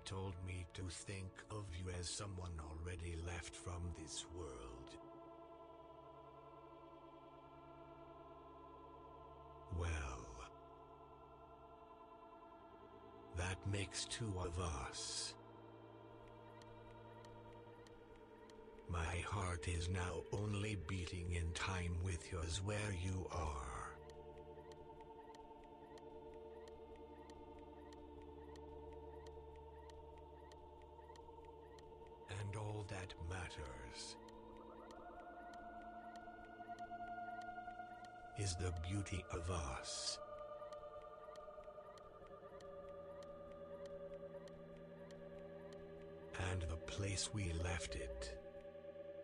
told me to think of you as someone already left from this world. Well, that makes two of us. My heart is now only beating in time with yours where you are. And all that matters is the beauty of us. And the place we left it.